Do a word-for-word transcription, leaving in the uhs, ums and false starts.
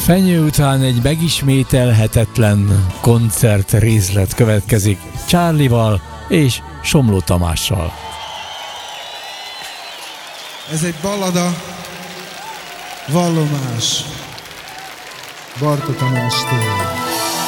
Fenyő után egy megismételhetetlen koncert részlet következik Charlie-val és Somló Tamással. Ez egy ballada, vallomás Bartók Tamástól.